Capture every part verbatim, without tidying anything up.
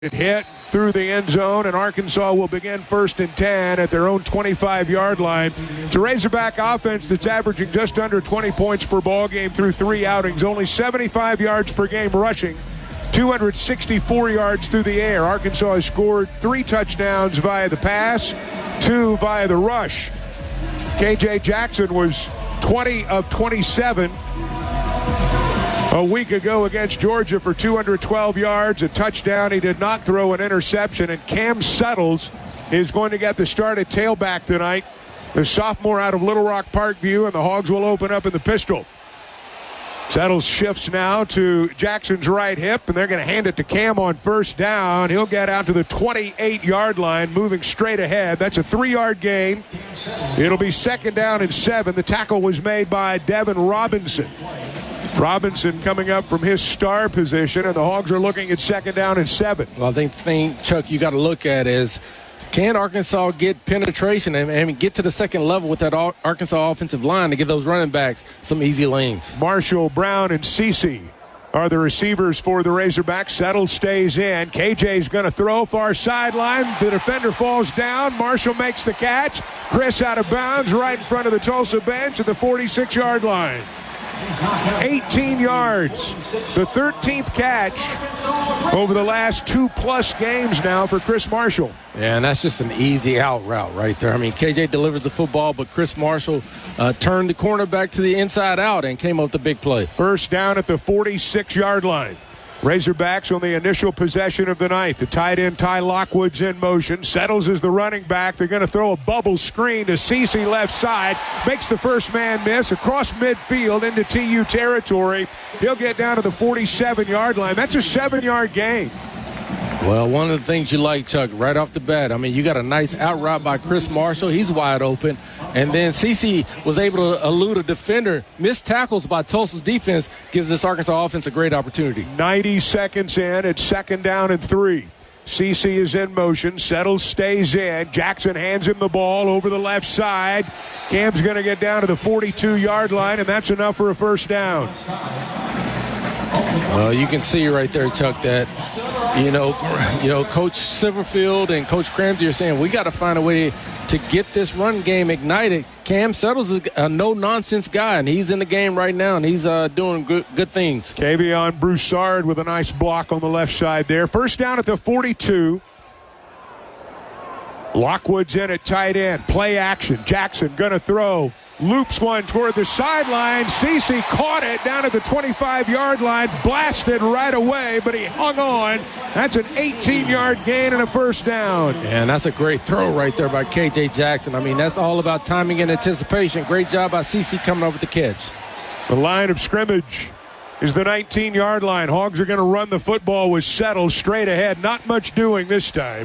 Hit through the end zone, and Arkansas will begin first and ten at their own twenty-five-yard line. It's a Razorback offense that's averaging just under twenty points per ball game through three outings, only seventy-five yards per game rushing, two hundred sixty-four yards through the air. Arkansas has scored three touchdowns via the pass, two via the rush. K J Jackson was twenty of twenty-seven a week ago against Georgia for two hundred twelve yards, a touchdown. He did not throw an interception, and Cam Settles is going to get the start at tailback tonight. The sophomore out of Little Rock Parkview, and the Hogs will open up in the pistol. Settles shifts now to Jackson's right hip, and they're going to hand it to Cam on first down. He'll get out to the twenty-eight-yard line, moving straight ahead. That's a three-yard gain. It'll be second down and seven. The tackle was made by Devin Robinson. Robinson coming up from his star position, and the Hogs are looking at second down and seven. Well, I think the thing, Chuck, you got to look at is, can Arkansas get penetration and, and get to the second level with that Arkansas offensive line to give those running backs some easy lanes? Marshall, Brown, and Cece are the receivers for the Razorbacks. Settle stays in. K J's going to throw far sideline. The defender falls down. Marshall makes the catch. Chris out of bounds right in front of the Tulsa bench at the forty-six-yard line. eighteen yards, the thirteenth catch over the last two-plus games now for Chris Marshall. Yeah, and that's just an easy out route right there. I mean, K J delivers the football, but Chris Marshall uh, turned the cornerback to the inside out and came up with the big play. First down at the forty-six-yard line. Razorbacks on the initial possession of the night. The tight end Ty Lockwood's in motion. Settles as the running back. They're going to throw a bubble screen to Cece left side. Makes the first man miss across midfield into T U territory. He'll get down to the forty-seven-yard line. That's a seven-yard gain. Well, one of the things you like, Chuck, right off the bat, I mean, you got a nice out route by Chris Marshall. He's wide open. And then Cece was able to elude a defender. Missed tackles by Tulsa's defense gives this Arkansas offense a great opportunity. ninety seconds in. It's second down and three. Cece is in motion. Settles stays in. Jackson hands him the ball over the left side. Cam's going to get down to the forty-two-yard line, and that's enough for a first down. Uh, you can see right there, Chuck, that You know, you know, Coach Silverfield and Coach Cramsey are saying we got to find a way to get this run game ignited. Cam Settles is a no-nonsense guy, and he's in the game right now, and he's uh, doing good, good things. Kavion Broussard with a nice block on the left side there. First down at the forty-two. Lockwood's in at tight end. Play action. Jackson going to throw. Loops one toward the sideline. Cece caught it down at the twenty-five-yard line. Blasted right away, but he hung on. That's an eighteen-yard gain and a first down. And that's a great throw right there by K J Jackson. I mean, that's all about timing and anticipation. Great job by Cece coming up with the catch. The line of scrimmage is the nineteen-yard line. Hogs are going to run the football with Settles straight ahead. Not much doing this time.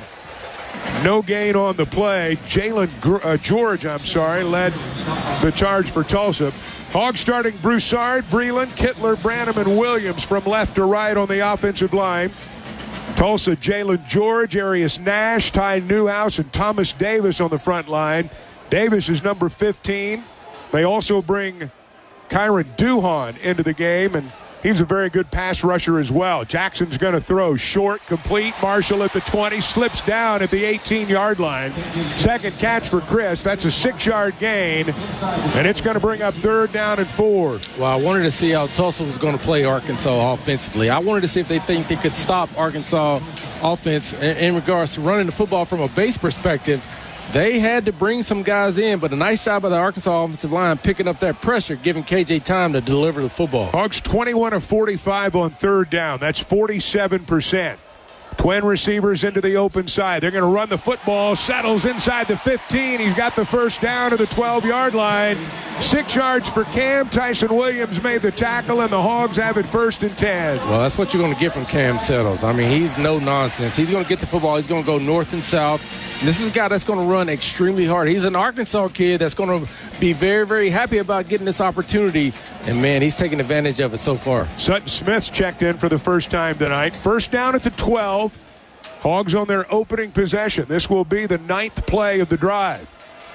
No gain on the play. Jalen uh, George, I'm sorry, led the charge for Tulsa. Hogs starting Broussard, Breland, Kittler, Branham, and Williams from left to right on the offensive line. Tulsa, Jalen George, Arius Nash, Ty Newhouse, and Thomas Davis on the front line. Davis is number fifteen. They also bring Kyron Duhon into the game, and he's a very good pass rusher as well. Jackson's going to throw short, complete. Marshall at the twenty, slips down at the eighteen-yard line. Second catch for Chris. That's a six-yard gain, and it's going to bring up third down and four. Well, I wanted to see how Tulsa was going to play Arkansas offensively. I wanted to see if they think they could stop Arkansas offense in, in regards to running the football from a base perspective. They had to bring some guys in, but a nice job by the Arkansas offensive line picking up that pressure, giving K J time to deliver the football. Hogs twenty-one of forty-five on third down. That's forty-seven percent. Twin receivers into the open side. They're going to run the football. Settles inside the fifteen. He's got the first down to the twelve-yard line. Six yards for Cam. Tyson Williams made the tackle, and the Hogs have it first and ten. Well, that's what you're going to get from Cam Settles. I mean, he's no nonsense. He's going to get the football. He's going to go north and south. And this is a guy that's going to run extremely hard. He's an Arkansas kid that's going to be very, very happy about getting this opportunity. And, man, he's taking advantage of it so far. Sutton Smith's checked in for the first time tonight. First down at the twelve. Hogs on their opening possession. This will be the ninth play of the drive.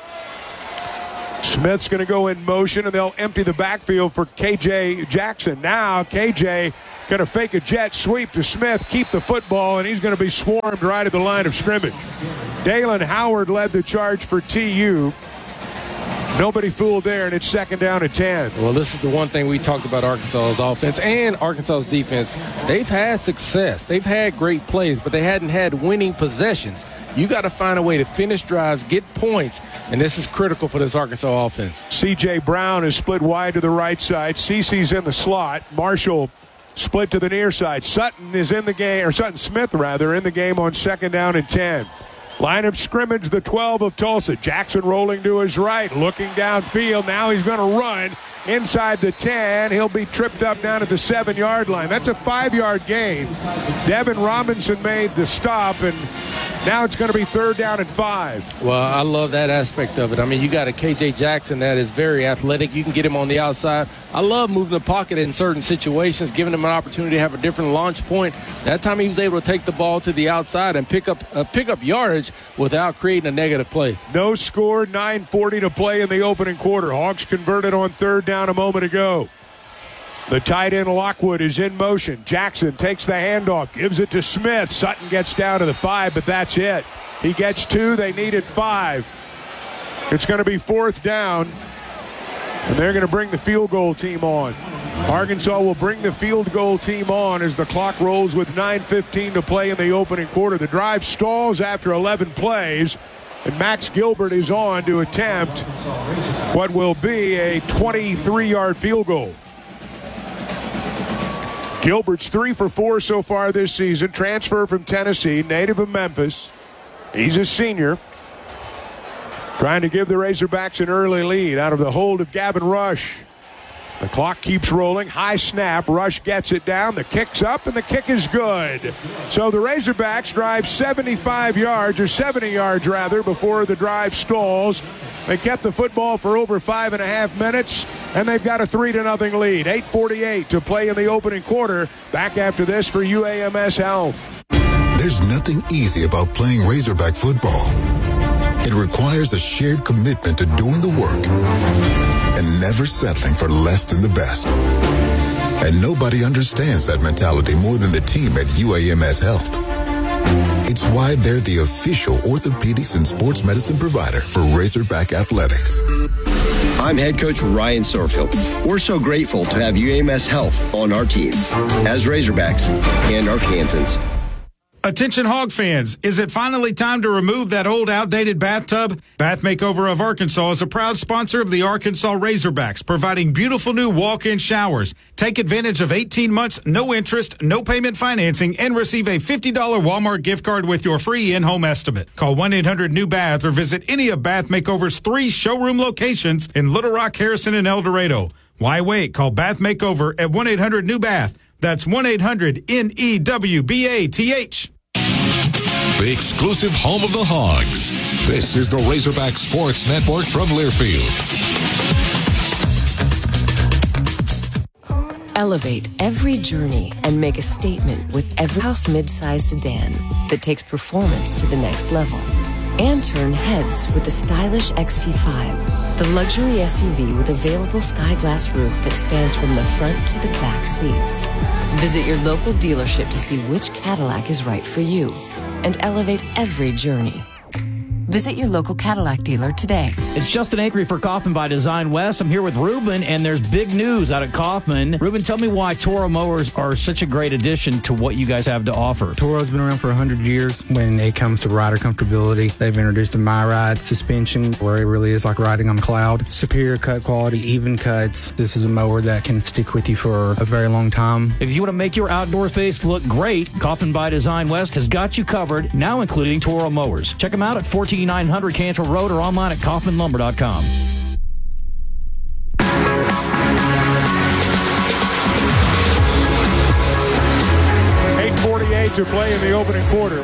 Smith's going to go in motion, and they'll empty the backfield for K J Jackson. Now K J Going to fake a jet sweep to Smith, keep the football, and he's going to be swarmed right at the line of scrimmage. Dalen Howard led the charge for T U. Nobody fooled there, and it's second down at ten. Well, this is the one thing we talked about Arkansas's offense and Arkansas's defense. They've had success. They've had great plays, but they hadn't had winning possessions. You got to find a way to finish drives, get points, and this is critical for this Arkansas offense. C J. Brown is split wide to the right side. Cece's in the slot. Marshall split to the near side. Sutton is in the game, or Sutton Smith, rather, in the game on second down and ten. Line of scrimmage, the twelve of Tulsa. Jackson rolling to his right, looking downfield. Now he's going to run inside the ten. He'll be tripped up down at the seven-yard line. That's a five-yard gain. Devin Robinson made the stop, and now it's going to be third down and five. Well, I love that aspect of it. I mean, you got a K J Jackson that is very athletic. You can get him on the outside. I love moving the pocket in certain situations, giving him an opportunity to have a different launch point. That time he was able to take the ball to the outside and pick up uh, pick up yardage without creating a negative play. No score, nine forty to play in the opening quarter. Hawks converted on third down a moment ago. The tight end Lockwood is in motion. Jackson takes the handoff, gives it to Smith. Sutton gets down to the five, but that's it. He gets two. They needed five. It's going to be fourth down, and they're going to bring the field goal team on. Arkansas will bring the field goal team on as the clock rolls with nine fifteen to play in the opening quarter. The drive stalls after eleven plays, and Max Gilbert is on to attempt what will be a twenty-three-yard field goal. Gilbert's three for four so far this season. Transfer from Tennessee, native of Memphis. He's a senior. Trying to give the Razorbacks an early lead out of the hold of Gavin Rush. The clock keeps rolling. High snap. Rush gets it down. The kick's up, and the kick is good. So the Razorbacks drive seventy-five yards, or seventy yards rather, before the drive stalls. They kept the football for over five and a half minutes, and they've got a three to nothing lead. eight forty-eight to play in the opening quarter. Back after this for U A M S Health. There's nothing easy about playing Razorback football. It requires a shared commitment to doing the work and never settling for less than the best. And nobody understands that mentality more than the team at U A M S Health. It's why they're the official orthopedics and sports medicine provider for Razorback Athletics. I'm head coach Ryan Sorfield. We're so grateful to have U A M S Health on our team as Razorbacks and Arkansans. Attention Hog fans, is it finally time to remove that old outdated bathtub? Bath Makeover of Arkansas is a proud sponsor of the Arkansas Razorbacks, providing beautiful new walk-in showers. Take advantage of eighteen months, no interest, no payment financing, and receive a fifty dollars Walmart gift card with your free in-home estimate. Call one eight hundred new bath or visit any of Bath Makeover's three showroom locations in Little Rock, Harrison, and El Dorado. Why wait? Call Bath Makeover at one eight hundred new bath. That's one eight hundred N E W B A T H. The exclusive home of the Hogs. This is the Razorback Sports Network from Learfield. Elevate every journey and make a statement with every house midsize sedan that takes performance to the next level. And turn heads with the stylish X T five, the luxury S U V with available sky glass roof that spans from the front to the back seats. Visit your local dealership to see which Cadillac is right for you and elevate every journey. Visit your local Cadillac dealer today. It's Justin Acri for Kaufman by Design West. I'm here with Ruben, and there's big news out of Kaufman. Ruben, tell me why Toro mowers are such a great addition to what you guys have to offer. Toro's been around for one hundred years. When it comes to rider comfortability, they've introduced the MyRide suspension, where it really is like riding on a cloud. Superior cut quality, even cuts. This is a mower that can stick with you for a very long time. If you want to make your outdoor space look great, Kaufman by Design West has got you covered, now including Toro mowers. Check them out at fourteen nine hundred Cantrell Road or online at kaufman lumber dot com. eight forty-eight to play in the opening quarter.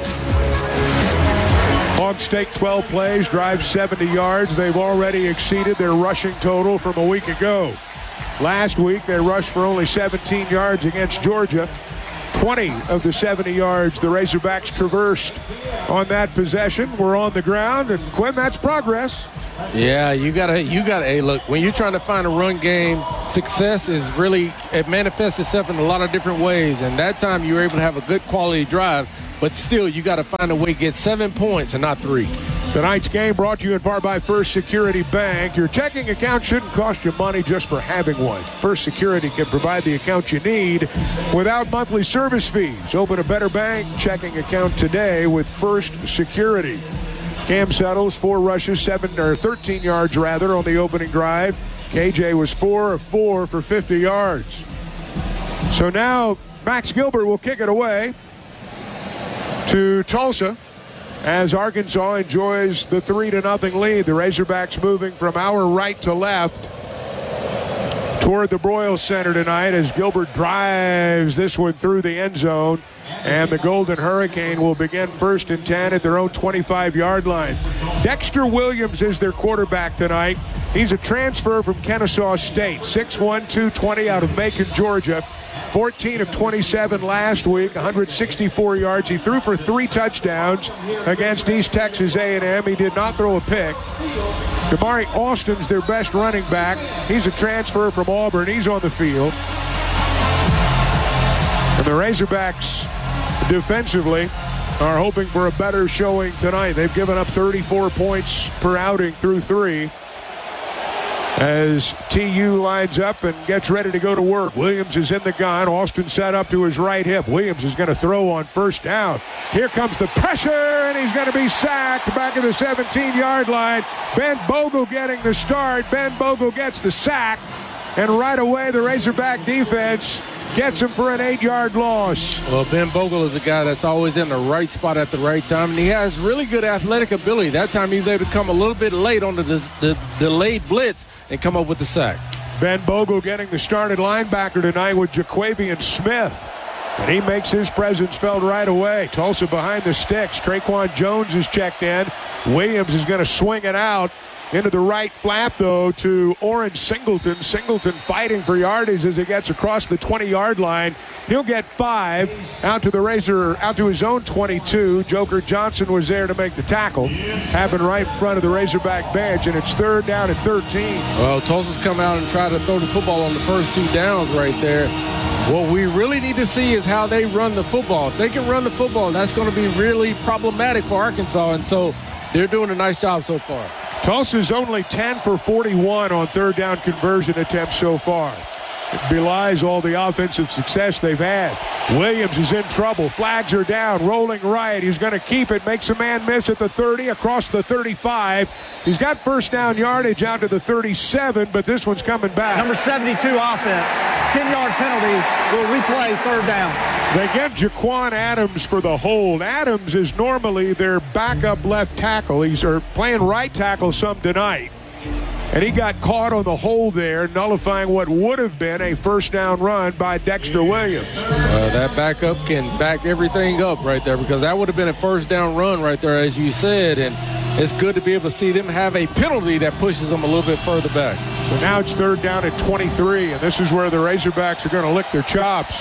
Hogs take twelve plays, drive seventy yards. They've already exceeded their rushing total from a week ago. Last week, they rushed for only seventeen yards against Georgia. twenty of the seventy yards the Razorbacks traversed on that possession were on the ground, and Quinn, that's progress. Yeah, you gotta, you gotta. Hey, look, when you're trying to find a run game, success is really, it manifests itself in a lot of different ways. And that time you were able to have a good quality drive, but still, you got to find a way to get seven points and not three. Tonight's game brought to you in part by First Security Bank. Your checking account shouldn't cost you money just for having one. First Security can provide the account you need without monthly service fees. Open a better bank checking account today with First Security. Cam settles, four rushes, seven or thirteen yards rather on the opening drive. K J was four of four for fifty yards. So now Max Gilbert will kick it away to Tulsa as Arkansas enjoys the three to nothing lead. The Razorbacks moving from our right to left toward the Broyles Center tonight as Gilbert drives this one through the end zone. And the Golden Hurricane will begin first and ten at their own twenty-five-yard line. Dexter Williams is their quarterback tonight. He's a transfer from Kennesaw State, six one, two twenty out of Macon, Georgia. fourteen of twenty-seven last week, one hundred sixty-four yards. He threw for three touchdowns against East Texas A and M. He did not throw a pick. Damari Austin's their best running back. He's a transfer from Auburn. He's on the field. And the Razorbacks defensively are hoping for a better showing tonight. They've given up thirty-four points per outing through three as T U lines up and gets ready to go to work. Williams is in the gun. Austin set up to his right hip. Williams is going to throw on first down. Here comes the pressure, and he's going to be sacked back at the seventeen-yard line. Ben Bogle getting the start. Ben Bogle gets the sack, and right away the Razorback defense gets him for an eight-yard loss. Well, Ben Bogle is a guy that's always in the right spot at the right time, and he has really good athletic ability. That time he was able to come a little bit late on the, the delayed blitz and come up with the sack. Ben Bogle getting the started linebacker tonight with Jaquavian Smith. And he makes his presence felt right away. Tulsa behind the sticks. Traquan Jones is checked in. Williams is going to swing it out into the right flap, though, to Orange Singleton. Singleton fighting for yardage as he gets across the twenty-yard line. He'll get five out to the Razor, out to his own twenty-two. Joker Johnson was there to make the tackle. Happened right in front of the Razorback bench, and it's third down at thirteen. Well, Tulsa's come out and tried to throw the football on the first two downs right there. What we really need to see is how they run the football. If they can run the football, that's going to be really problematic for Arkansas, and so they're doing a nice job so far. Tulsa's only ten for forty-one on third down conversion attempts so far. It belies all the offensive success they've had. Williams is in trouble. Flags are down. Rolling right. He's going to keep it. Makes a man miss at the thirty, across the thirty-five. He's got first down yardage out to the thirty-seven, but this one's coming back. Number seventy-two offense. ten-yard penalty. Will replay third down. They get Jaquan Adams for the hold. Adams is normally their backup left tackle. He's or playing right tackle some tonight. And he got caught on the hold there, nullifying what would have been a first down run by Dexter Williams. Uh, that backup can back everything up right there, because that would have been a first down run right there, as you said. And it's good to be able to see them have a penalty that pushes them a little bit further back. So now it's third down at twenty-three, and this is where the Razorbacks are going to lick their chops.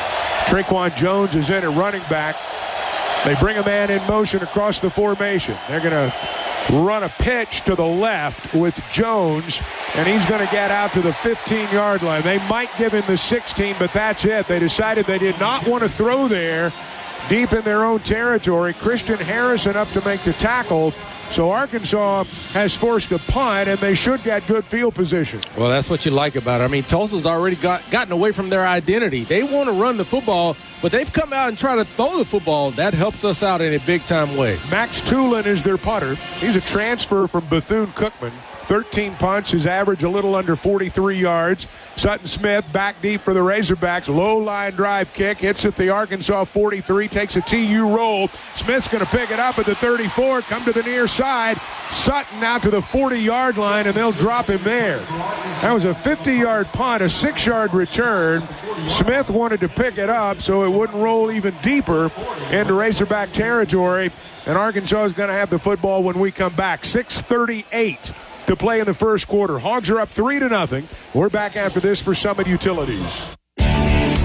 Traquan Jones is in at running back. They bring a man in motion across the formation. They're going to run a pitch to the left with Jones, and he's going to get out to the fifteen-yard line. They might give him the sixteen, but that's it. They decided they did not want to throw there deep in their own territory. Christian Harrison up to make the tackle. So Arkansas has forced a punt, and they should get good field position. Well, that's what you like about it. I mean, Tulsa's already got gotten away from their identity. They want to run the football, but they've come out and tried to throw the football. That helps us out in a big-time way. Max Tulin is their punter. He's a transfer from Bethune-Cookman. thirteen punts, his average a little under forty-three yards. Sutton Smith back deep for the Razorbacks. Low line drive kick, hits at the Arkansas forty-three, takes a T U roll. Smith's going to pick it up at the thirty-four, come to the near side. Sutton out to the forty-yard line, and they'll drop him there. That was a fifty-yard punt, a six-yard return. Smith wanted to pick it up so it wouldn't roll even deeper into Razorback territory, and Arkansas is going to have the football when we come back. six thirty-eight to play in the first quarter. Hogs are up three to nothing. We're back after this for Summit Utilities.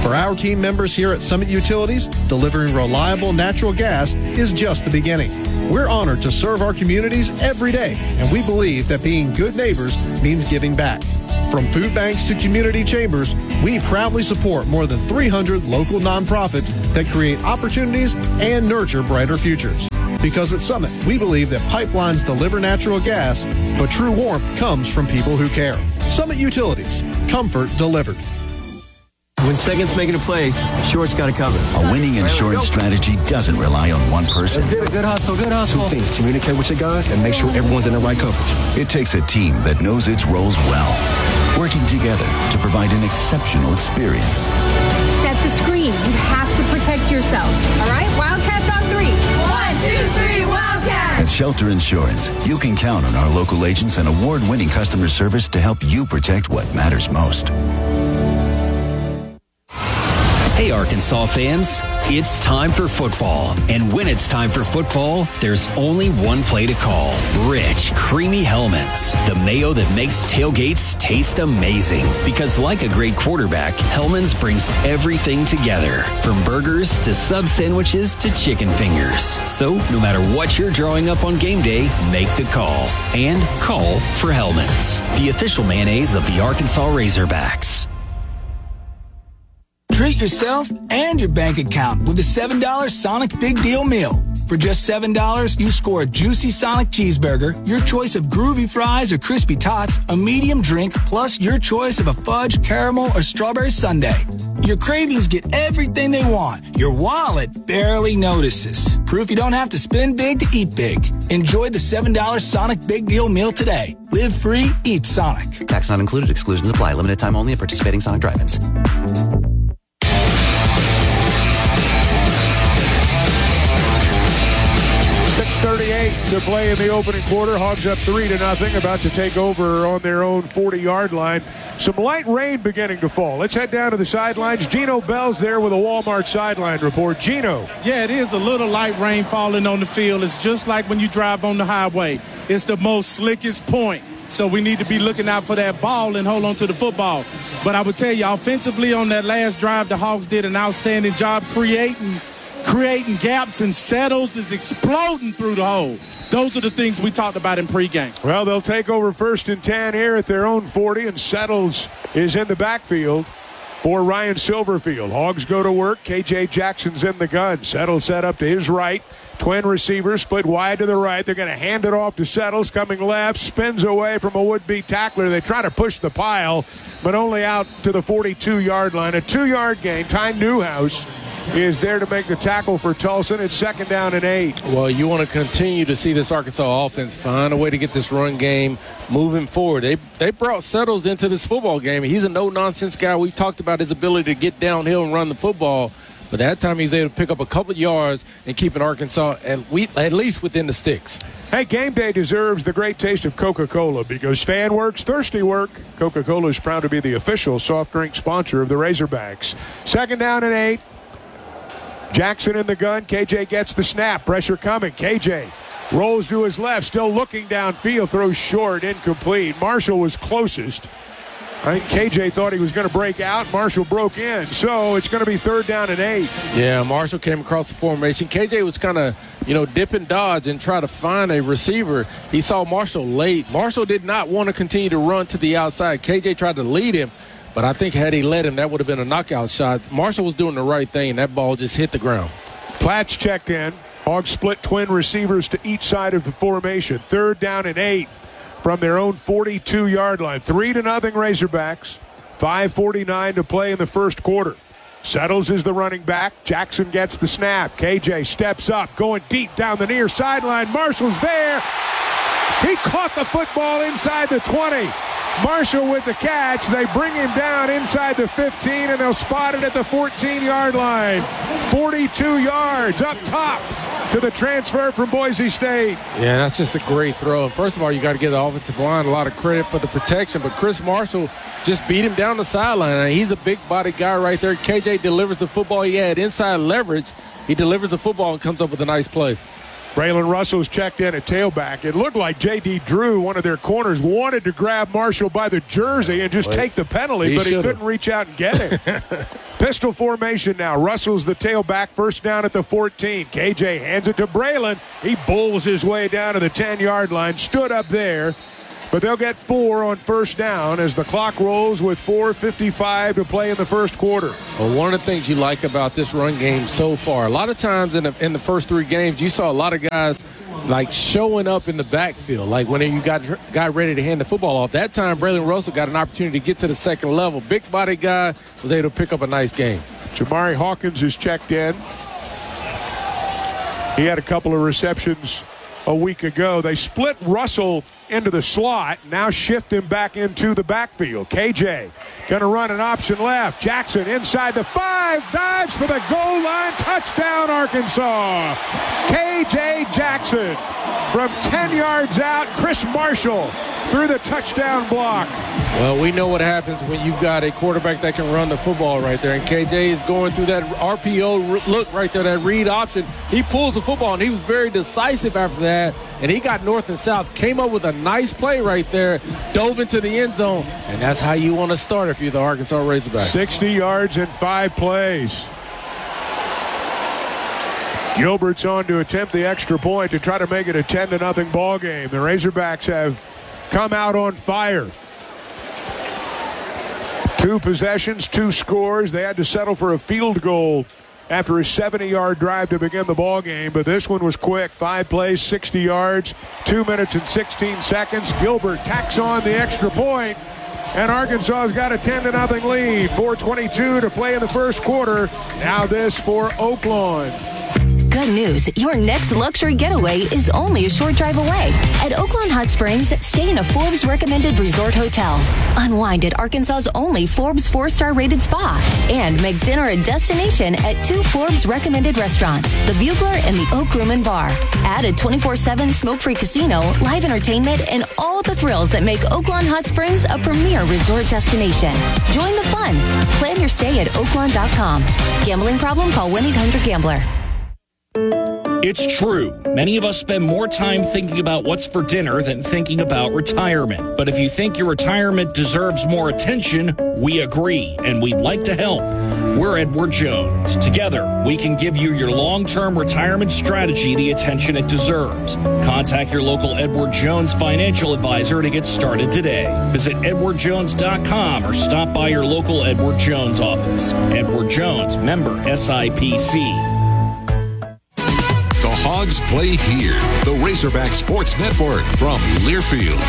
For our team members here at Summit Utilities, delivering reliable natural gas is just the beginning. We're honored to serve our communities every day, and we believe that being good neighbors means giving back. From food banks to community chambers, we proudly support more than three hundred local nonprofits that create opportunities and nurture brighter futures. Because at Summit, we believe that pipelines deliver natural gas, but true warmth comes from people who care. Summit Utilities, comfort delivered. When second's making a play, short's got to cover. A winning insurance strategy doesn't rely on one person. Good, good hustle, good hustle. Two things: communicate with your guys and make sure everyone's in the right coverage. It takes a team that knows its roles well, working together to provide an exceptional experience. Set the screen. You have to protect yourself. All right? Wildcats on three. One, two, three, Wildcats! At Shelter Insurance, you can count on our local agents and award-winning customer service to help you protect what matters most. Hey, Arkansas fans, it's time for football. And when it's time for football, there's only one play to call. Rich, creamy Hellmann's. The mayo that makes tailgates taste amazing. Because like a great quarterback, Hellmann's brings everything together. From burgers to sub sandwiches to chicken fingers. So no matter what you're drawing up on game day, make the call. And call for Hellmann's, the official mayonnaise of the Arkansas Razorbacks. Treat yourself and your bank account with the seven dollar Sonic Big Deal Meal. For just seven dollars, you score a juicy Sonic cheeseburger, your choice of groovy fries or crispy tots, a medium drink, plus your choice of a fudge, caramel, or strawberry sundae. Your cravings get everything they want. Your wallet barely notices. Proof you don't have to spend big to eat big. Enjoy the seven dollar Sonic Big Deal Meal today. Live free, eat Sonic. Tax not included. Exclusions apply. Limited time only at participating Sonic drive-ins. six thirty-eight to play in the opening quarter. Hogs up three to nothing, about to take over on their own forty-yard line. Some light rain beginning to fall. Let's head down to the sidelines. Gino Bell's there with a Walmart sideline report. Gino. Yeah, it is a little light rain falling on the field. It's just like when you drive on the highway. It's the most slickest point. So we need to be looking out for that ball and hold on to the football. But I would tell you, offensively on that last drive, the Hogs did an outstanding job creating creating gaps, and Settles is exploding through the hole. Those are the things we talked about in pregame. Well, they'll take over first and ten here at their own forty, and Settles is in the backfield for Ryan Silverfield. Hogs go to work. K J Jackson's in the gun. Settles set up to his right. Twin receivers split wide to the right. They're going to hand it off to Settles, coming left, spins away from a would-be tackler. They try to push the pile, but only out to the forty-two-yard line. A two-yard gain. Ty Newhouse is there to make the tackle for Tulsa. It's second down and eight. Well, you want to continue to see this Arkansas offense find a way to get this run game moving forward. They they brought Settles into this football game. He's a no-nonsense guy. We've talked about his ability to get downhill and run the football, but that time he's able to pick up a couple of yards and keeping Arkansas at, we, at least within the sticks. Hey, game day deserves the great taste of Coca-Cola, because fan works, thirsty work. Coca-Cola is proud to be the official soft drink sponsor of the Razorbacks. Second down and eight. Jackson in the gun. K J gets the snap. Pressure coming. K J rolls to his left, still looking downfield, throws short, incomplete. Marshall was closest. I think K J thought he was going to break out. Marshall broke in, so it's going to be third down and eight. Yeah, Marshall came across the formation. K J was kind of, you know, dip and dodge and try to find a receiver. He saw Marshall late. Marshall did not want to continue to run to the outside. K J tried to lead him, but I think had he led him, that would have been a knockout shot. Marshall was doing the right thing, and that ball just hit the ground. Platts checked in. Hogs split twin receivers to each side of the formation. Third down and eight from their own forty-two-yard line. Three to nothing Razorbacks. five forty-nine to play in the first quarter. Settles is the running back. Jackson gets the snap. K J steps up, going deep down the near sideline. Marshall's there. He caught the football inside the twenty. Marshall with the catch. They bring him down inside the fifteen, and they'll spot it at the fourteen-yard line. forty-two yards up top to the transfer from Boise State. Yeah, that's just a great throw. And first of all, you got to give the offensive line a lot of credit for the protection, but Chris Marshall just beat him down the sideline. I mean, he's a big-bodied guy right there. K J delivers the football. He had inside leverage. He delivers the football and comes up with a nice play. Braylon Russell's checked in at tailback. It looked like J D. Drew, one of their corners, wanted to grab Marshall by the jersey and just Wait, take the penalty, he but should've. he couldn't reach out and get it. Pistol formation now. Russell's the tailback, first down at the fourteen. K J hands it to Braylon. He bulls his way down to the ten-yard line, stood up there. But they'll get four on first down as the clock rolls with four fifty-five to play in the first quarter. Well, one of the things you like about this run game so far, a lot of times in the, in the first three games, you saw a lot of guys like showing up in the backfield. Like when you got got ready to hand the football off. That time, Braylon Russell got an opportunity to get to the second level. Big body guy was able to pick up a nice game. Jamari Hawkins is checked in. He had a couple of receptions a week ago. They split Russell into the slot, now shift him back into the backfield. K J going to run an option left. Jackson inside the five, dives for the goal line, touchdown Arkansas. K J Jackson from ten yards out. Chris Marshall through the touchdown block. Well, we know what happens when you've got a quarterback that can run the football right there. And K J is going through that R P O look right there, that read option. He pulls the football, and he was very decisive after that. And he got north and south, came up with a nice play right there, dove into the end zone. And that's how you want to start if you're the Arkansas Razorbacks. sixty yards in five plays. Gilbert's on to attempt the extra point to try to make it a ten to nothing ball game. The Razorbacks have come out on fire. Two possessions, two scores. They had to settle for a field goal after a seventy-yard drive to begin the ball game, but this one was quick. Five plays, sixty yards, two minutes and sixteen seconds. Gilbert tacks on the extra point, and Arkansas's got a ten to nothing lead. four twenty-two to play in the first quarter. Now this for Oaklawn. Good news, your next luxury getaway is only a short drive away. At Oaklawn Hot Springs, stay in a Forbes recommended resort hotel. Unwind at Arkansas's only Forbes four-star rated spa. And make dinner a destination at two Forbes recommended restaurants, the Bugler and the Oak Room and Bar. Add a twenty-four seven smoke-free casino, live entertainment, and all the thrills that make Oaklawn Hot Springs a premier resort destination. Join the fun. Plan your stay at oaklawn dot com. Gambling problem? Call one eight hundred gambler. It's true. Many of us spend more time thinking about what's for dinner than thinking about retirement. But if you think your retirement deserves more attention, we agree, and we'd like to help. We're Edward Jones. Together, we can give you your long-term retirement strategy the attention it deserves. Contact your local Edward Jones financial advisor to get started today. Visit edward jones dot com or stop by your local Edward Jones office. Edward Jones, member S I P C. Hogs play here. The Razorback Sports Network from Learfield.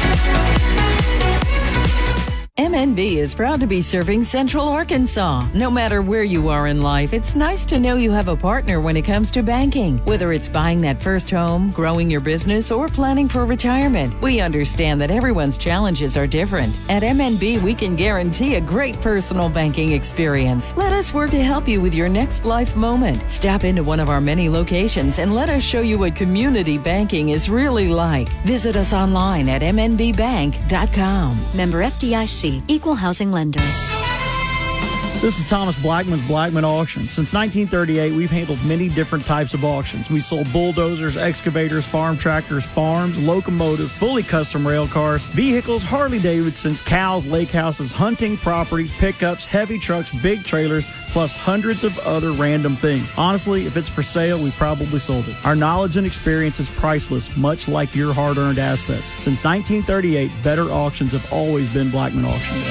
M N B is proud to be serving Central Arkansas. No matter where you are in life, it's nice to know you have a partner when it comes to banking. Whether it's buying that first home, growing your business, or planning for retirement, we understand that everyone's challenges are different. At M N B, we can guarantee a great personal banking experience. Let us work to help you with your next life moment. Stop into one of our many locations and let us show you what community banking is really like. Visit us online at m n b bank dot com. Member F D I C. Equal housing lender. This is Thomas Blackman with Blackman Auction. Since nineteen thirty-eight, we've handled many different types of auctions. We sold bulldozers, excavators, farm tractors, farms, locomotives, fully custom rail cars, vehicles, Harley-Davidsons, cows, lake houses, hunting properties, pickups, heavy trucks, big trailers, plus hundreds of other random things. Honestly, if it's for sale, we probably sold it. Our knowledge and experience is priceless, much like your hard-earned assets. Since nineteen thirty-eight, better auctions have always been Blackman Auctions.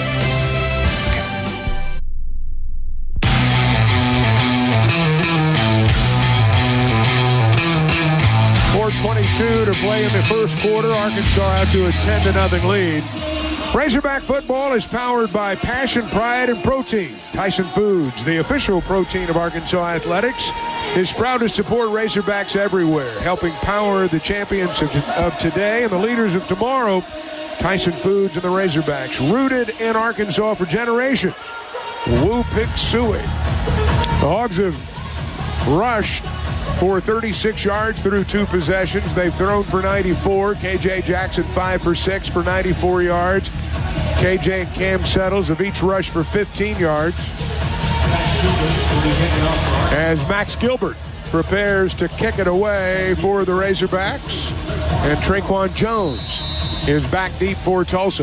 four twenty-two to play in the first quarter. Arkansas out to a ten to nothing lead. Razorback football is powered by Passion, Pride, and Protein. Tyson Foods, the official protein of Arkansas Athletics, is proud to support Razorbacks everywhere, helping power the champions of, of today and the leaders of tomorrow. Tyson Foods and the Razorbacks, rooted in Arkansas for generations. Woo Pig Suey. The Hogs have rushed for thirty-six yards through two possessions. They've thrown for ninety-four. K J Jackson five for six for ninety-four yards. K J and Cam Settles have each rushed for fifteen yards. As Max Gilbert prepares to kick it away for the Razorbacks. And Traquan Jones is back deep for Tulsa.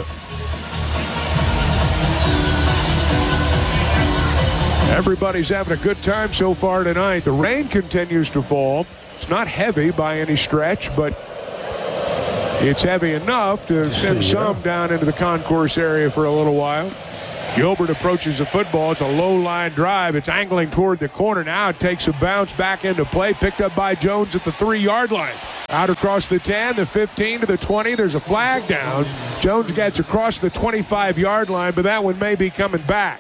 Everybody's having a good time so far tonight. The rain continues to fall. It's not heavy by any stretch, but it's heavy enough to send yeah. some down into the concourse area for a little while. Gilbert approaches the football. It's a low-line drive. It's angling toward the corner. Now it takes a bounce back into play. Picked up by Jones at the three-yard line. Out across the ten, the fifteen to the twenty. There's a flag down. Jones gets across the twenty-five-yard line, but that one may be coming back.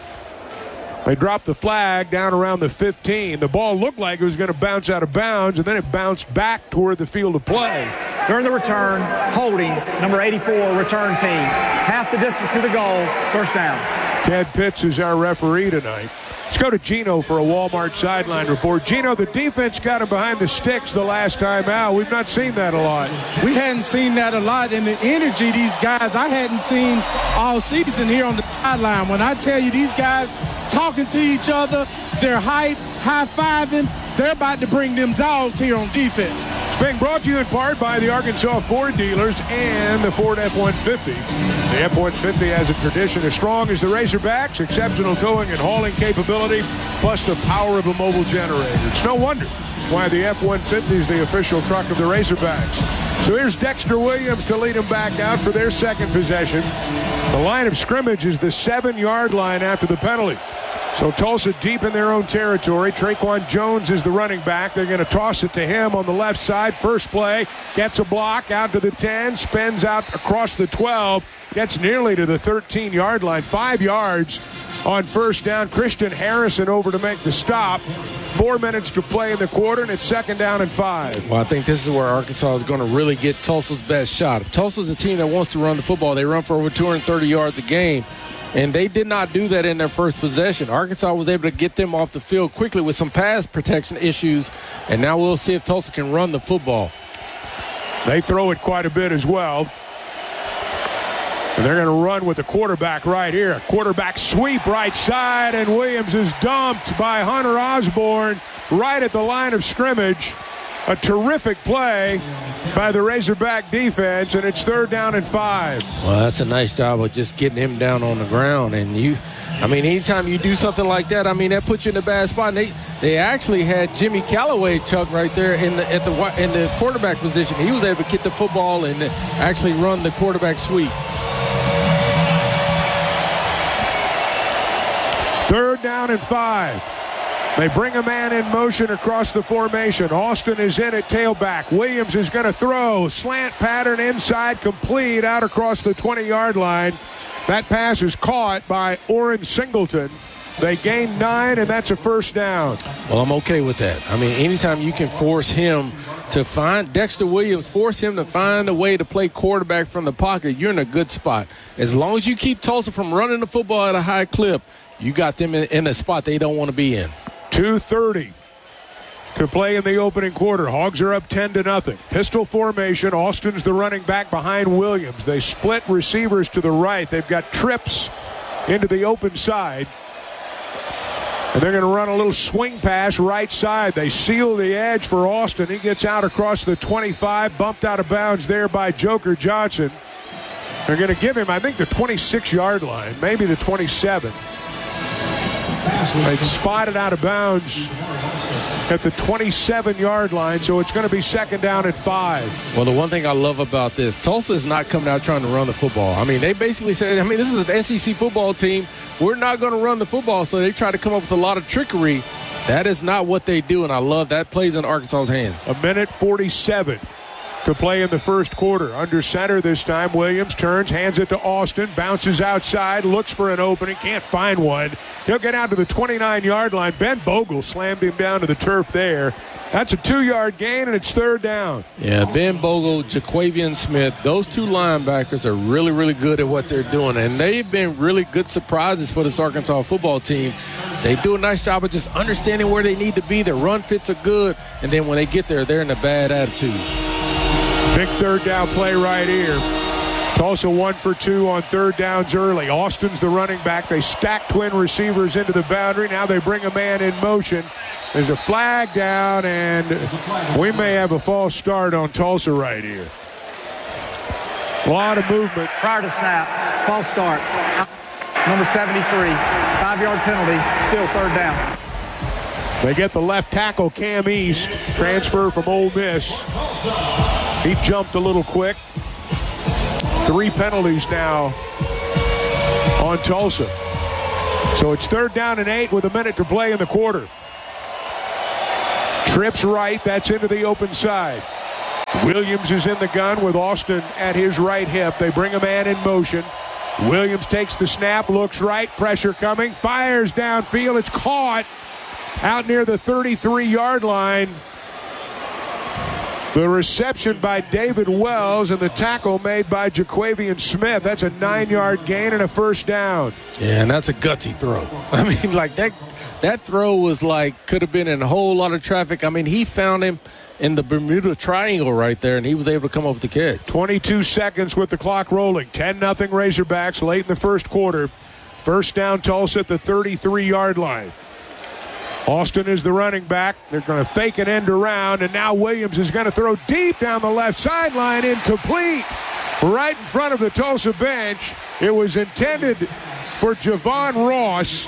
They dropped the flag down around the fifteen. The ball looked like it was going to bounce out of bounds, and then it bounced back toward the field of play. During the return, holding number eighty-four, return team. Half the distance to the goal, first down. Ted Pitts is our referee tonight. Let's go to Gino for a Walmart sideline report. Gino, the defense got him behind the sticks the last time out. We've not seen that a lot. We hadn't seen that a lot, and the energy these guys I hadn't seen all season here on the sideline. When I tell you these guys talking to each other, they're hype, high-fiving, they're about to bring them dogs here on defense. It's being brought to you in part by the Arkansas Ford dealers and the Ford F one fifty. The F one fifty has a tradition as strong as the Razorbacks, exceptional towing and hauling capability, plus the power of a mobile generator. It's no wonder why the F one fifty is the official truck of the Razorbacks. So here's Dexter Williams to lead them back out for their second possession. The line of scrimmage is the seven-yard line after the penalty. So Tulsa deep in their own territory. Traquan Jones is the running back. They're going to toss it to him on the left side. First play, gets a block out to the ten, spins out across the twelve, gets nearly to the thirteen-yard line. Five yards on first down. Christian Harrison over to make the stop. Four minutes to play in the quarter, and it's second down and five. Well, I think this is where Arkansas is going to really get Tulsa's best shot. If Tulsa's a team that wants to run the football, they run for over two hundred thirty yards a game. And they did not do that in their first possession. Arkansas was able to get them off the field quickly with some pass protection issues. And now we'll see if Tulsa can run the football. They throw it quite a bit as well. And they're going to run with the quarterback right here. Quarterback sweep right side, and Williams is dumped by Hunter Osborne right at the line of scrimmage. A terrific play by the Razorback defense, and it's third down and five. Well, that's a nice job of just getting him down on the ground. And you, I mean, anytime you do something like that, I mean, that puts you in a bad spot. And they, they actually had Jimmy Callaway, Chuck, right there in the at the in the quarterback position. He was able to get the football and actually run the quarterback sweep. Third down and five. They bring a man in motion across the formation. Austin is in at tailback. Williams is going to throw. Slant pattern inside, complete out across the twenty-yard line. That pass is caught by Orrin Singleton. They gain nine, and that's a first down. Well, I'm okay with that. I mean, anytime you can force him to find Dexter Williams, force him to find a way to play quarterback from the pocket, you're in a good spot. As long as you keep Tulsa from running the football at a high clip, you got them in, in a spot they don't want to be in. two thirty to play in the opening quarter. Hogs are up ten to nothing. Pistol formation. Austin's the running back behind Williams. They split receivers to the right. They've got trips into the open side. And they're going to run a little swing pass right side. They seal the edge for Austin. He gets out across the twenty-five, bumped out of bounds there by Joker Johnson. They're going to give him, I think, the twenty-six-yard line, maybe the twenty-seven. They spotted out of bounds at the twenty-seven-yard line, so it's going to be second down at five. Well, the one thing I love about this, Tulsa is not coming out trying to run the football. I mean, they basically said, I mean, this is an S E C football team. We're not going to run the football, so they try to come up with a lot of trickery. That is not what they do, and I love that plays in Arkansas's hands. A minute forty-seven to play in the first quarter. Under center this time, Williams turns, hands it to Austin, bounces outside, looks for an opening, can't find one. He'll get out to the twenty-nine-yard line. Ben Bogle slammed him down to the turf there. That's a two-yard gain, and it's third down. Yeah, Ben Bogle, Jaquavian Smith, those two linebackers are really, really good at what they're doing, and they've been really good surprises for this Arkansas football team. They do a nice job of just understanding where they need to be. Their run fits are good, and then when they get there, they're in a bad attitude. Big third down play right here. Tulsa one for two on third downs early. Austin's the running back. They stack twin receivers into the boundary. Now they bring a man in motion. There's a flag down, and we may have a false start on Tulsa right here. A lot of movement. Prior to snap, false start. Number seventy-three, five-yard penalty, still third down. They get the left tackle, Cam East, transfer from Ole Miss. He jumped a little quick. Three penalties now on Tulsa. So it's third down and eight with a minute to play in the quarter. Trips right, that's into the open side. Williams is in the gun with Austin at his right hip. They bring a man in motion. Williams takes the snap, looks right, pressure coming, fires downfield. It's caught out near the thirty-three-yard line. The reception by David Wells and the tackle made by Jaquavian Smith. That's a nine-yard gain and a first down. Yeah, and that's a gutsy throw. I mean, like that that throw was like, could have been in a whole lot of traffic. I mean, he found him in the Bermuda Triangle right there, and he was able to come up with the catch. twenty-two seconds with the clock rolling. ten nothing Razorbacks late in the first quarter. First down, Tulsa at the thirty-three-yard line. Austin is the running back. They're going to fake an end around, and now Williams is going to throw deep down the left sideline, incomplete, right in front of the Tulsa bench. It was intended for Javon Ross.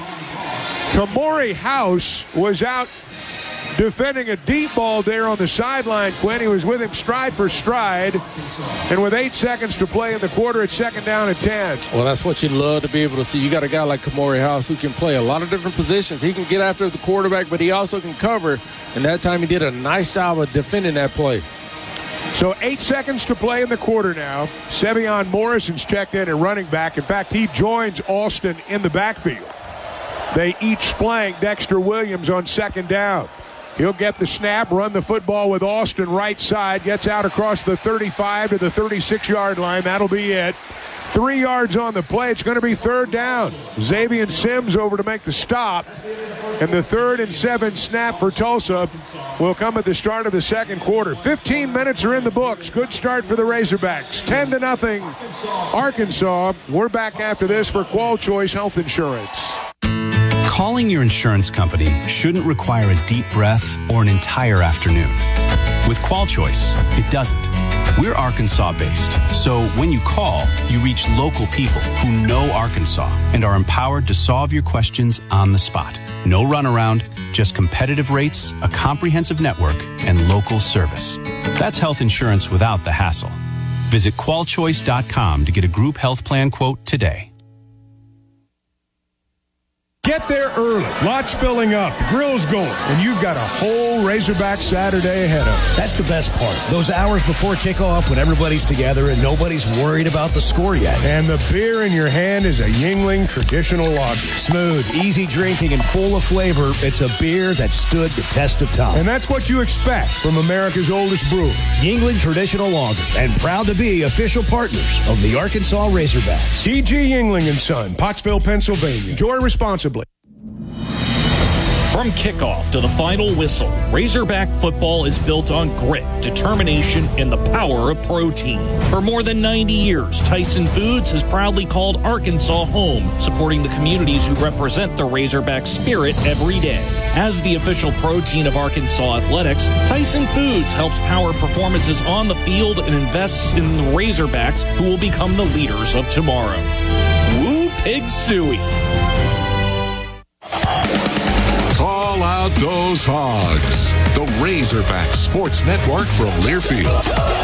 Kamori House was out defending a deep ball there on the sideline, Quinn. He was with him stride for stride. And with eight seconds to play in the quarter, it's second down at ten. Well, that's what you'd love to be able to see. You got a guy like Kamori House who can play a lot of different positions. He can get after the quarterback, but he also can cover. And that time he did a nice job of defending that play. So eight seconds to play in the quarter now. Sevion Morrison's checked in at running back. In fact, he joins Austin in the backfield. They each flank Dexter Williams on second down. He'll get the snap, run the football with Austin right side, gets out across the thirty-five to the thirty-six-yard line. That'll be it. Three yards on the play. It's going to be third down. Xavier Sims over to make the stop. And the third and seven snap for Tulsa will come at the start of the second quarter. fifteen minutes are in the books. Good start for the Razorbacks. ten to nothing Arkansas. We're back after this for Qual Choice Health Insurance. Calling your insurance company shouldn't require a deep breath or an entire afternoon. With Qual Choice, it doesn't. We're Arkansas-based, so when you call, you reach local people who know Arkansas and are empowered to solve your questions on the spot. No runaround, just competitive rates, a comprehensive network, and local service. That's health insurance without the hassle. Visit qual choice dot com to get a group health plan quote today. Get there early. Lots filling up. The grill's going. And you've got a whole Razorback Saturday ahead of us. That's the best part. Those hours before kickoff when everybody's together and nobody's worried about the score yet. And the beer in your hand is a Yuengling Traditional Lager. Smooth, easy drinking, and full of flavor. It's a beer that stood the test of time. And that's what you expect from America's oldest brewery. Yuengling Traditional Lager. And proud to be official partners of the Arkansas Razorbacks. D G Yuengling and Son, Pottsville, Pennsylvania. Enjoy responsibly. From kickoff to the final whistle, Razorback football is built on grit, determination, and the power of protein. For more than ninety years, Tyson Foods has proudly called Arkansas home, supporting the communities who represent the Razorback spirit every day. As the official protein of Arkansas athletics, Tyson Foods helps power performances on the field and invests in the Razorbacks, who will become the leaders of tomorrow. Woo Pig Suey! Call out those Hogs. The Razorback Sports Network from Learfield.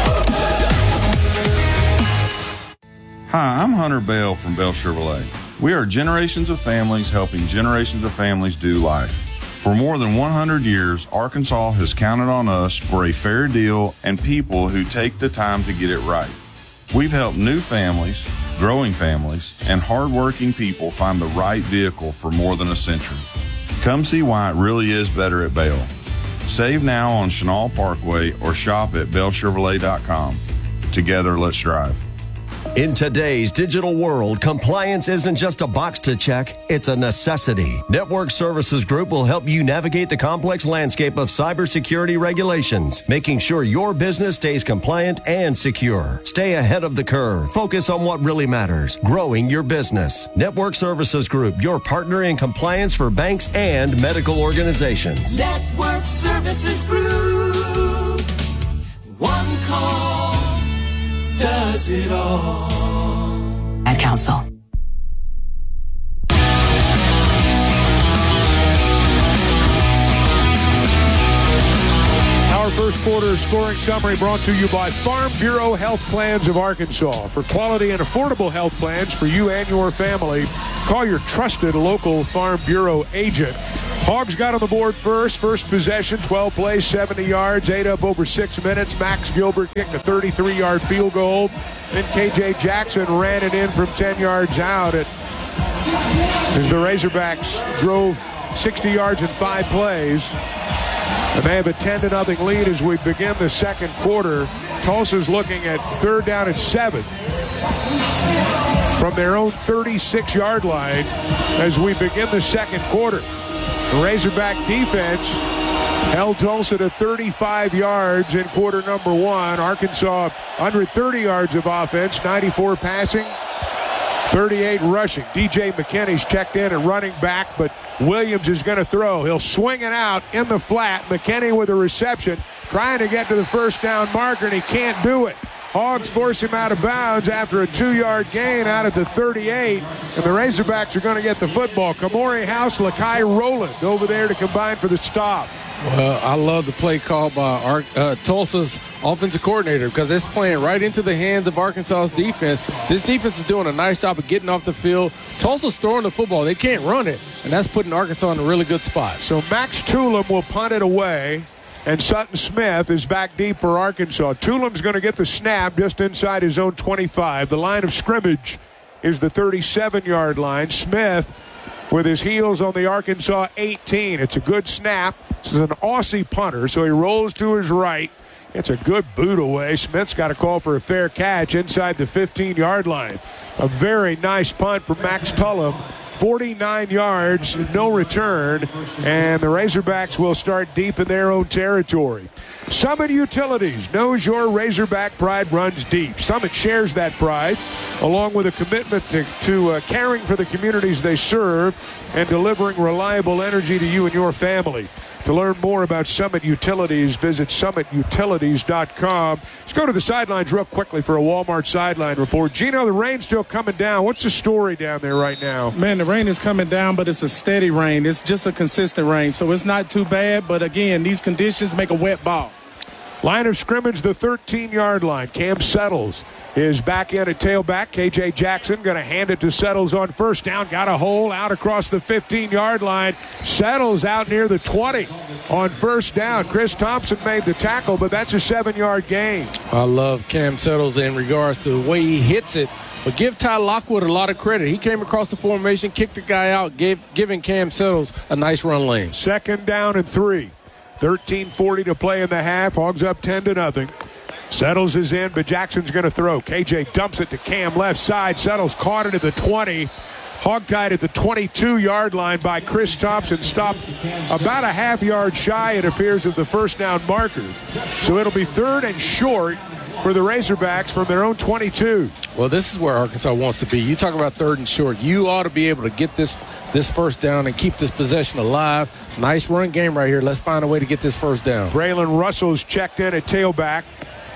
Hi, I'm Hunter Bell from Bell Chevrolet. We are generations of families helping generations of families do life. For more than one hundred years, Arkansas has counted on us for a fair deal and people who take the time to get it right. We've helped new families, growing families, and hardworking people find the right vehicle for more than a century. Come see why it really is better at Bell. Save now on Chenal Parkway or shop at bell chevrolet dot com. Together, let's drive. In today's digital world, compliance isn't just a box to check, it's a necessity. Network Services Group will help you navigate the complex landscape of cybersecurity regulations, making sure your business stays compliant and secure. Stay ahead of the curve. Focus on what really matters, growing your business. Network Services Group, your partner in compliance for banks and medical organizations. Network Services Group. One call does it all. Ad Council. Our first quarter scoring summary brought to you by Farm Bureau Health Plans of Arkansas. For quality and affordable health plans for you and your family, call your trusted local Farm Bureau agent. Hogs got on the board first. First possession, twelve plays, seventy yards, ate up over six minutes. Max Gilbert kicked a thirty-three-yard field goal. Then K J Jackson ran it in from ten yards out at, as the Razorbacks drove sixty yards in five plays. And they have a ten to nothing lead as we begin the second quarter. Tulsa's looking at third down and seven from their own thirty-six-yard line as we begin the second quarter. The Razorback defense held Tulsa to thirty-five yards in quarter number one. Arkansas under thirty yards of offense, ninety-four passing, thirty-eight rushing. D J McKinney's checked in at running back, but Williams is going to throw. He'll swing it out in the flat. McKinney with a reception, trying to get to the first down marker, and he can't do it. Hogs force him out of bounds after a two-yard gain out at the thirty-eight, and the Razorbacks are going to get the football. Kamori House, Lakai Rowland over there to combine for the stop. Well, I love the play called by our, uh, Tulsa's offensive coordinator because it's playing right into the hands of Arkansas's defense. This defense is doing a nice job of getting off the field. Tulsa's throwing the football. They can't run it, and that's putting Arkansas in a really good spot. So Max Tulum will punt it away, and Sutton Smith is back deep for Arkansas. Tulum's going to get the snap just inside his own twenty-five. The line of scrimmage is the thirty-seven-yard line. Smith with his heels on the Arkansas eighteen. It's a good snap. This is an Aussie punter, so he rolls to his right. It's a good boot away. Smith's got a call for a fair catch inside the fifteen-yard line. A very nice punt from Max Tulum. forty-nine yards, no return, and the Razorbacks will start deep in their own territory. Summit Utilities knows your Razorback pride runs deep. Summit shares that pride, along with a commitment to, to uh, caring for the communities they serve and delivering reliable energy to you and your family. To learn more about Summit Utilities, visit summit utilities dot com. Let's go to the sidelines real quickly for a Walmart sideline report. Gino, the rain's still coming down. What's the story down there right now? Man, the rain is coming down, but it's a steady rain. It's just a consistent rain, so it's not too bad. But, again, these conditions make a wet ball. Line of scrimmage, the thirteen-yard line. Cam Settles is back in at tailback. K J Jackson going to hand it to Settles on first down. Got a hole out across the fifteen-yard line. Settles out near the twenty on first down. Chris Thompson made the tackle, but that's a seven-yard gain. I love Cam Settles in regards to the way he hits it. But give Ty Lockwood a lot of credit. He came across the formation, kicked the guy out, gave, giving Cam Settles a nice run lane. Second down and three. thirteen forty to play in the half. Hogs up ten to nothing. Settles is in, but Jackson's going to throw. K J dumps it to Cam left side. Settles caught it at the twenty. Hogtied at the twenty-two-yard line by Chris Thompson. Stopped about a half yard shy, it appears, of the first down marker. So it'll be third and short for the Razorbacks from their own twenty-two. Well, this is where Arkansas wants to be. You talk about third and short. You ought to be able to get this this first down and keep this possession alive. Nice run game right here. Let's find a way to get this first down. Braylon Russell's checked in at tailback.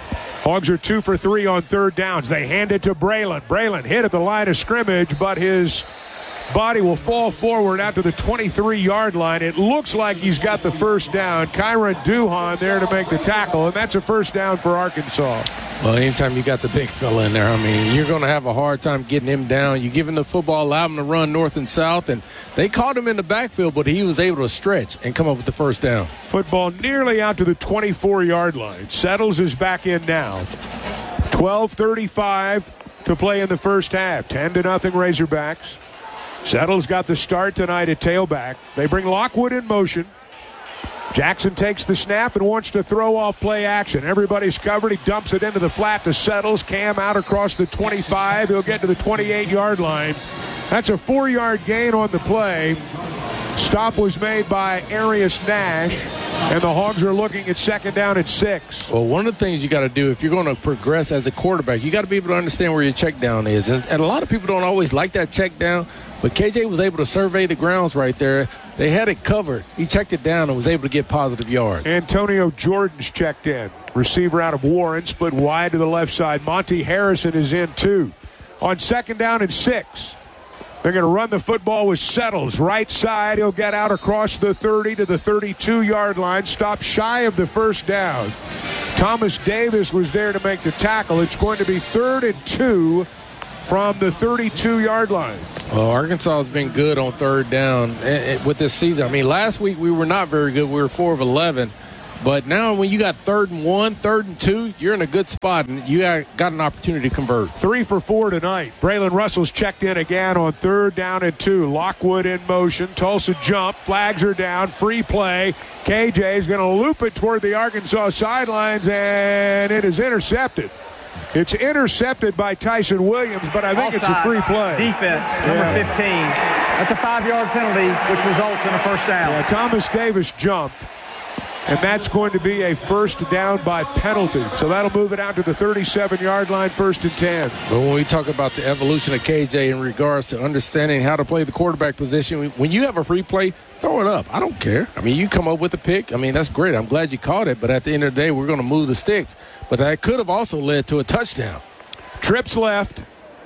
Hogs are two for three on third downs. They hand it to Braylon. Braylon hit at the line of scrimmage, but his body will fall forward out to the twenty-three-yard line. It looks like he's got the first down. Kyron Duhan there to make the tackle, and that's a first down for Arkansas. Well, anytime you got the big fella in there, I mean, you're going to have a hard time getting him down. You give him the football, allow him to run north and south, and they caught him in the backfield, but he was able to stretch and come up with the first down. Football nearly out to the twenty-four-yard line. Settles is back in now. twelve thirty-five to play in the first half. ten to nothing Razorbacks. Settles got the start tonight at tailback. They bring Lockwood in motion. Jackson takes the snap and wants to throw off play action. Everybody's covered. He dumps it into the flat to Settles. Cam out across the twenty-five. He'll get to the twenty-eight-yard line. That's a four-yard gain on the play. Stop was made by Arius Nash, and the Hogs are looking at second down at six. Well, one of the things you got to do if you're going to progress as a quarterback, you got to be able to understand where your check down is. And, and a lot of people don't always like that check down, but K J was able to survey the grounds right there. They had it covered. He checked it down and was able to get positive yards. Antonio Jordan's checked in. Receiver out of Warren, split wide to the left side. Monty Harrison is in too. On second down and six, they're going to run the football with Settles. Right side, he'll get out across the thirty to the thirty-two-yard line. Stop shy of the first down. Thomas Davis was there to make the tackle. It's going to be third and two from the thirty-two-yard line. Well, Arkansas has been good on third down with this season. I mean, last week we were not very good. We were four of eleven. But now when you got third and one, third and two, you're in a good spot, and you got, got an opportunity to convert. Three for four tonight. Braylon Russell's checked in again on third down and two. Lockwood in motion. Tulsa jump. Flags are down. Free play. K J is going to loop it toward the Arkansas sidelines, and it is intercepted. It's intercepted by Tyson Williams, but I think Offside. It's a free play. Defense, number Yeah. fifteen. That's a five-yard penalty, which results in a first down. Yeah, Thomas Davis jumped, and that's going to be a first down by penalty. So that'll move it out to the thirty-seven-yard line, first and ten. But when we talk about the evolution of K J in regards to understanding how to play the quarterback position, when you have a free play, throw it up. I don't care. I mean, you come up with a pick. I mean, that's great. I'm glad you caught it. But at the end of the day, we're going to move the sticks. But that could have also led to a touchdown. Trips left.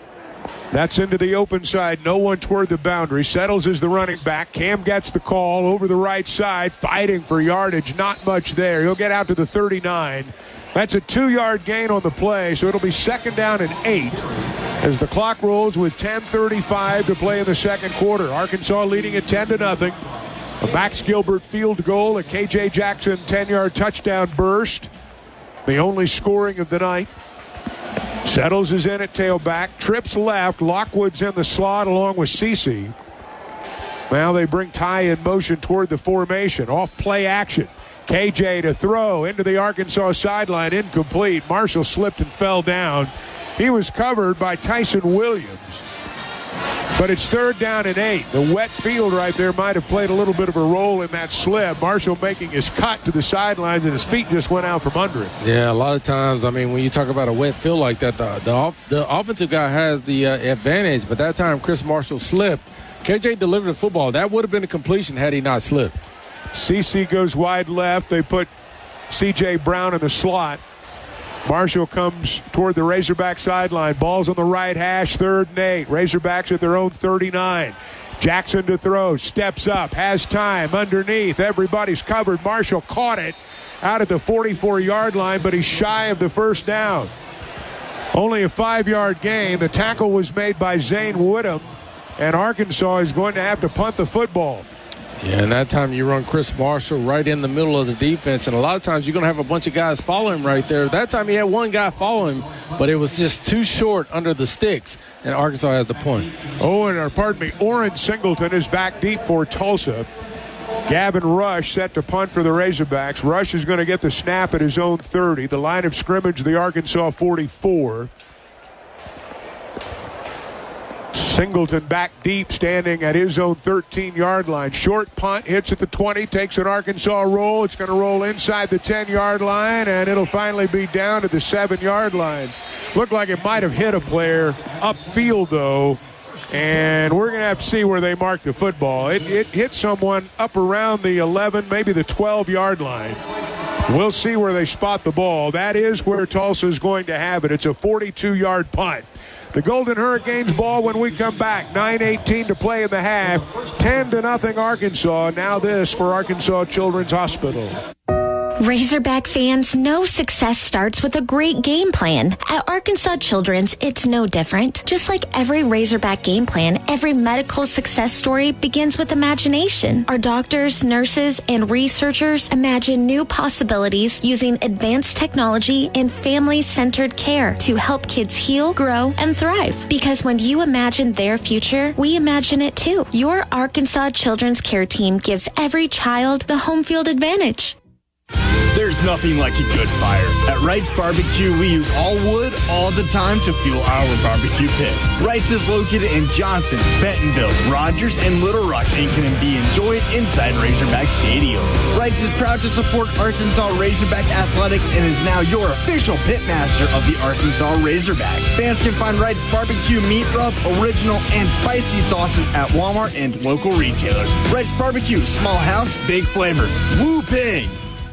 That's into the open side. No one toward the boundary. Settles is the running back. Cam gets the call over the right side, fighting for yardage. Not much there. He'll get out to the thirty-nine. That's a two-yard gain on the play, so it'll be second down and eight as the clock rolls with ten thirty-five to play in the second quarter. Arkansas leading at ten to nothing. A Max Gilbert field goal, a K J Jackson ten-yard touchdown burst. The only scoring of the night. Settles is in at tailback. Trips left. Lockwood's in the slot along with Cece. Now they bring Ty in motion toward the formation. Off play action. K J to throw into the Arkansas sideline. Incomplete. Marshall slipped and fell down. He was covered by Tyson Williams. But it's third down and eight. The wet field right there might have played a little bit of a role in that slip. Marshall making his cut to the sidelines, and his feet just went out from under him. Yeah, a lot of times, I mean, when you talk about a wet field like that, the the, off, the offensive guy has the uh, advantage. But that time, Chris Marshall slipped. K J delivered the football. That would have been a completion had he not slipped. C C goes wide left. They put C J Brown in the slot. Marshall comes toward the Razorback sideline. Ball's on the right hash, third and eight. Razorbacks at their own thirty-nine. Jackson to throw, steps up, has time, underneath. Everybody's covered. Marshall caught it out at the forty-four-yard line, but he's shy of the first down. Only a five-yard gain. The tackle was made by Zane Woodham, and Arkansas is going to have to punt the football. Yeah, and that time you run Chris Marshall right in the middle of the defense, and a lot of times you're going to have a bunch of guys follow him right there. That time he had one guy follow him, but it was just too short under the sticks, and Arkansas has the punt. Oh, and or pardon me, Oren Singleton is back deep for Tulsa. Gavin Rush set to punt for the Razorbacks. Rush is going to get the snap at his own thirty. The line of scrimmage, the Arkansas forty-four. Singleton back deep, standing at his own thirteen-yard line. Short punt, hits at the twenty, takes an Arkansas roll. It's going to roll inside the ten-yard line, and it'll finally be down to the seven-yard line. Looked like it might have hit a player upfield, though, and we're going to have to see where they mark the football. It, it hit someone up around the eleven, maybe the twelve-yard line. We'll see where they spot the ball. That is where Tulsa is going to have it. It's a forty-two-yard punt. The Golden Hurricanes ball when we come back. nine eighteen to play in the half. ten to nothing Arkansas. Now this for Arkansas Children's Hospital. Razorback fans know success starts with a great game plan. At Arkansas Children's, it's no different. Just like every Razorback game plan, every medical success story begins with imagination. Our doctors, nurses, and researchers imagine new possibilities using advanced technology and family-centered care to help kids heal, grow, and thrive. Because when you imagine their future, we imagine it too. Your Arkansas Children's Care Team gives every child the home field advantage. There's nothing like a good fire. At Wright's Barbecue, we use all wood all the time to fuel our barbecue pit. Wright's is located in Johnson, Bentonville, Rogers, and Little Rock and can be enjoyed inside Razorback Stadium. Wright's is proud to support Arkansas Razorback Athletics and is now your official pitmaster of the Arkansas Razorbacks. Fans can find Wright's Barbecue meat rub, original, and spicy sauces at Walmart and local retailers. Wright's Barbecue, small house, big flavor. Woo pig!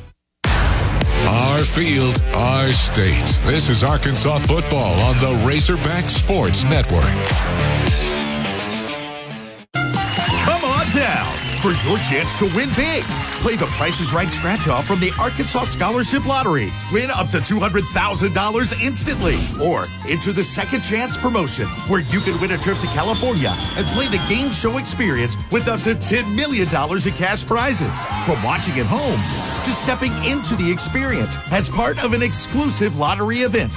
Our field, our state. This is Arkansas football on the Razorback Sports Network. Come on down for your chance to win big. Play the Price is Right scratch-off from the Arkansas Scholarship Lottery. Win up to two hundred thousand dollars instantly. Or enter the Second Chance promotion, where you can win a trip to California and play the game show experience with up to ten million dollars in cash prizes. From watching at home to stepping into the experience as part of an exclusive lottery event.